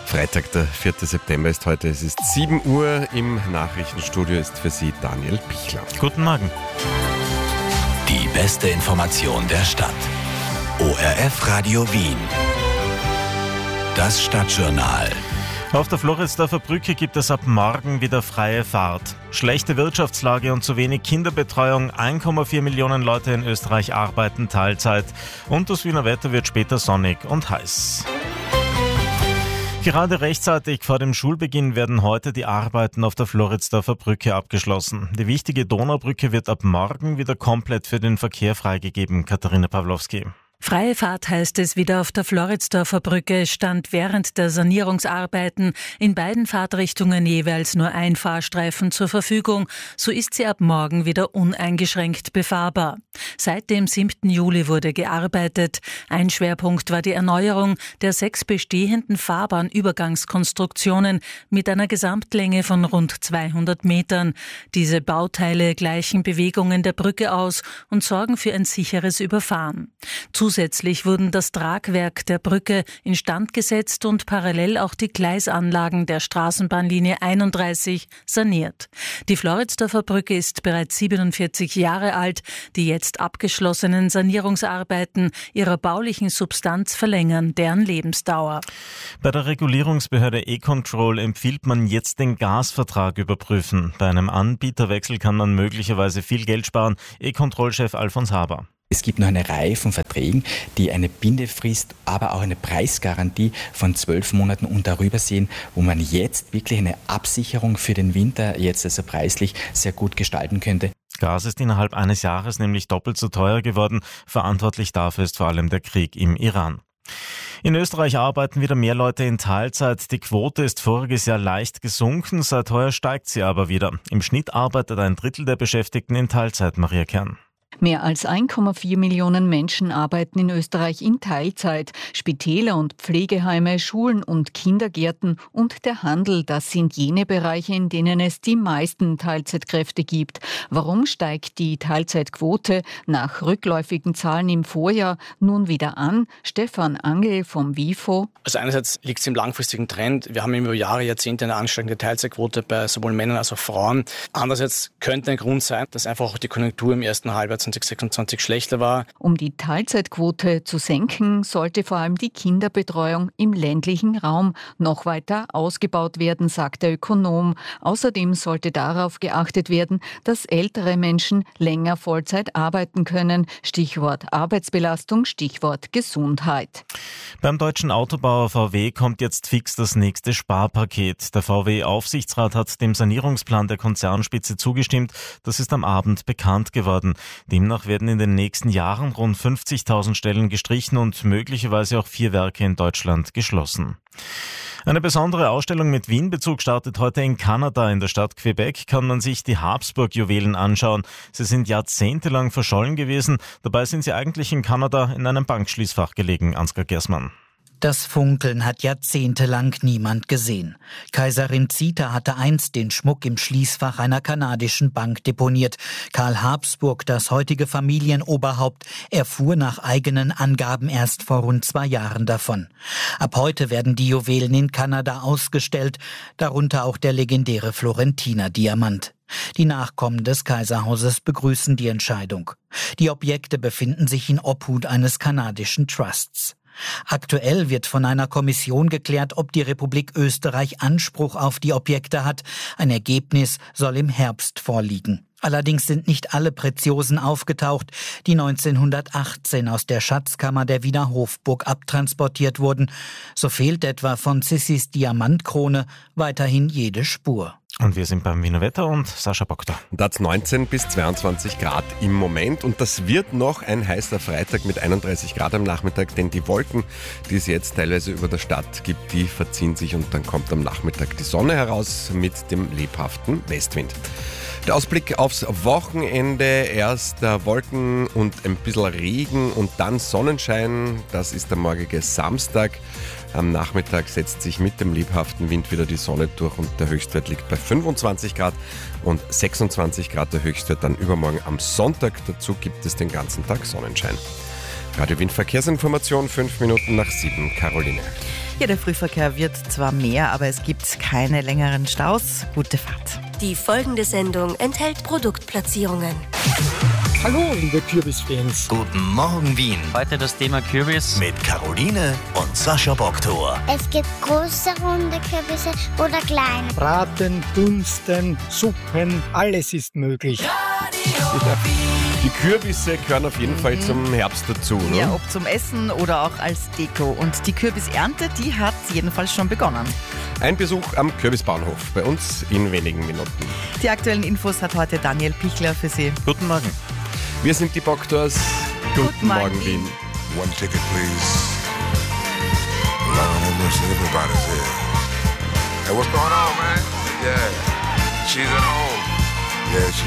Freitag, der 4. September ist heute. Es ist 7 Uhr. Im Nachrichtenstudio ist für Sie Daniel Pichler. Guten Morgen. Die beste Information der Stadt. ORF Radio Wien. Das Stadtjournal. Auf der Floridsdorfer Brücke gibt es ab morgen wieder freie Fahrt. Schlechte Wirtschaftslage und zu wenig Kinderbetreuung. 1,4 Millionen Leute in Österreich arbeiten Teilzeit. Und das Wiener Wetter wird später sonnig und heiß. Gerade rechtzeitig vor dem Schulbeginn werden heute die Arbeiten auf der Floridsdorfer Brücke abgeschlossen. Die wichtige Donaubrücke wird ab morgen wieder komplett für den Verkehr freigegeben. Katharina Pawlowski. Freie Fahrt heißt es wieder auf der Floridsdorfer Brücke, stand während der Sanierungsarbeiten in beiden Fahrtrichtungen jeweils nur ein Fahrstreifen zur Verfügung. So ist sie ab morgen wieder uneingeschränkt befahrbar. Seit dem 7. Juli wurde gearbeitet. Ein Schwerpunkt war die Erneuerung der 6 bestehenden Fahrbahnübergangskonstruktionen mit einer Gesamtlänge von rund 200 Metern. Diese Bauteile gleichen Bewegungen der Brücke aus und sorgen für ein sicheres Überfahren. Zusätzlich wurden das Tragwerk der Brücke instand gesetzt und parallel auch die Gleisanlagen der Straßenbahnlinie 31 saniert. Die Floridsdorfer Brücke ist bereits 47 Jahre alt. Die jetzt abgeschlossenen Sanierungsarbeiten ihrer baulichen Substanz verlängern deren Lebensdauer. Bei der Regulierungsbehörde E-Control empfiehlt man jetzt den Gasvertrag überprüfen. Bei einem Anbieterwechsel kann man möglicherweise viel Geld sparen. E-Control-Chef Alfons Haber. Es gibt noch eine Reihe von Verträgen, die eine Bindefrist, aber auch eine Preisgarantie von 12 Monaten und darüber sehen, wo man jetzt wirklich eine Absicherung für den Winter jetzt also preislich sehr gut gestalten könnte. Gas ist innerhalb eines Jahres nämlich doppelt so teuer geworden. Verantwortlich dafür ist vor allem der Krieg im Iran. In Österreich arbeiten wieder mehr Leute in Teilzeit. Die Quote ist voriges Jahr leicht gesunken, seit heuer steigt sie aber wieder. Im Schnitt arbeitet ein Drittel der Beschäftigten in Teilzeit, Maria Kern. Mehr als 1,4 Millionen Menschen arbeiten in Österreich in Teilzeit. Spitäler und Pflegeheime, Schulen und Kindergärten und der Handel, das sind jene Bereiche, in denen es die meisten Teilzeitkräfte gibt. Warum steigt die Teilzeitquote nach rückläufigen Zahlen im Vorjahr nun wieder an? Stefan Angel vom WIFO. Also einerseits liegt es im langfristigen Trend. Wir haben über Jahre, Jahrzehnte eine ansteigende Teilzeitquote bei sowohl Männern als auch Frauen. Andererseits könnte ein Grund sein, dass einfach auch die Konjunktur im ersten Halbjahr 2026 schlechter war. Um die Teilzeitquote zu senken, sollte vor allem die Kinderbetreuung im ländlichen Raum noch weiter ausgebaut werden, sagt der Ökonom. Außerdem sollte darauf geachtet werden, dass ältere Menschen länger Vollzeit arbeiten können. Stichwort Arbeitsbelastung, Stichwort Gesundheit. Beim deutschen Autobauer VW kommt jetzt fix das nächste Sparpaket. Der VW-Aufsichtsrat hat dem Sanierungsplan der Konzernspitze zugestimmt. Das ist am Abend bekannt geworden. Demnach werden in den nächsten Jahren rund 50.000 Stellen gestrichen und möglicherweise auch 4 Werke in Deutschland geschlossen. Eine besondere Ausstellung mit Wien-Bezug startet heute in Kanada. In der Stadt Quebec kann man sich die Habsburg-Juwelen anschauen. Sie sind jahrzehntelang verschollen gewesen. Dabei sind sie eigentlich in Kanada in einem Bankschließfach gelegen. Ansgar Gersmann. Das Funkeln hat jahrzehntelang niemand gesehen. Kaiserin Zita hatte einst den Schmuck im Schließfach einer kanadischen Bank deponiert. Karl Habsburg, das heutige Familienoberhaupt, erfuhr nach eigenen Angaben erst vor rund 2 Jahren davon. Ab heute werden die Juwelen in Kanada ausgestellt, darunter auch der legendäre Florentiner Diamant. Die Nachkommen des Kaiserhauses begrüßen die Entscheidung. Die Objekte befinden sich in Obhut eines kanadischen Trusts. Aktuell wird von einer Kommission geklärt, ob die Republik Österreich Anspruch auf die Objekte hat. Ein Ergebnis soll im Herbst vorliegen. Allerdings sind nicht alle Preziosen aufgetaucht, die 1918 aus der Schatzkammer der Wiener Hofburg abtransportiert wurden. So fehlt etwa von Sissis Diamantkrone weiterhin jede Spur. Und wir sind beim Wiener Wetter und Sascha Bokter. Da hat es 19 bis 22 Grad im Moment und das wird noch ein heißer Freitag mit 31 Grad am Nachmittag, denn die Wolken, die es jetzt teilweise über der Stadt gibt, die verziehen sich und dann kommt am Nachmittag die Sonne heraus mit dem lebhaften Westwind. Der Ausblick aufs Wochenende, erst Wolken und ein bisschen Regen und dann Sonnenschein, das ist der morgige Samstag. Am Nachmittag setzt sich mit dem lebhaften Wind wieder die Sonne durch und der Höchstwert liegt bei 25 Grad und 26 Grad der Höchstwert dann übermorgen am Sonntag. Dazu gibt es den ganzen Tag Sonnenschein. Radio Wien Verkehrsinformation, 5 Minuten nach 7, Caroline. Ja, der Frühverkehr wird zwar mehr, aber es gibt keine längeren Staus. Gute Fahrt. Die folgende Sendung enthält Produktplatzierungen. Hallo, liebe Kürbisfans. Guten Morgen, Wien. Heute das Thema Kürbis mit Caroline und Sascha Boktor. Es gibt große, runde Kürbisse oder kleine. Braten, Dunsten, Suppen, alles ist möglich. Die Kürbisse gehören auf jeden Fall zum Herbst dazu. Ne? Ja, ob zum Essen oder auch als Deko. Und die Kürbisernte, die hat jedenfalls schon begonnen. Ein Besuch am Kürbisbauernhof bei uns in wenigen Minuten. Die aktuellen Infos hat heute Daniel Pichler für Sie. Guten Morgen. Wir sind die Boktors. Guten Morgen, Wien. One ticket, please. Lord have mercy, everybody's here. Hey, what's going on, man? Yeah, she's at home. Yeah, she